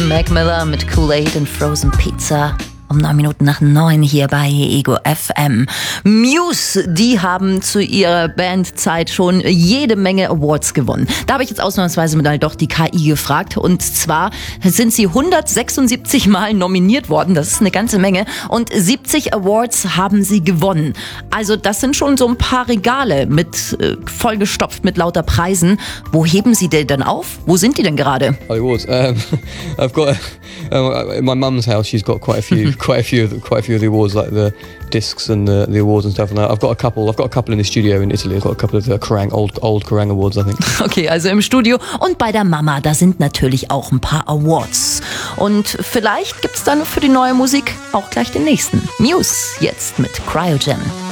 Mac Miller mit Kool-Aid und Frozen Pizza. Um 9:09 hier bei Ego FM. Muse, die haben zu ihrer Bandzeit schon jede Menge Awards gewonnen. Da habe ich jetzt ausnahmsweise mal doch die KI gefragt. Und zwar sind sie 176 Mal nominiert worden. Das ist eine ganze Menge. Und 70 Awards haben sie gewonnen. Also das sind schon so ein paar Regale mit vollgestopft mit lauter Preisen. Wo heben sie die denn auf? Wo sind die denn gerade? Awards. I've got in my mum's house. She's got quite a few of the awards, like the discs and the awards and stuff. And I've got a couple in the studio in Italy. I've got a couple of the old Kerrang awards, I think. Okay, also im Studio und bei der Mama, da sind natürlich auch ein paar Awards. Und vielleicht gibt's dann für die neue Musik auch gleich den nächsten. Muse jetzt mit Cryogen.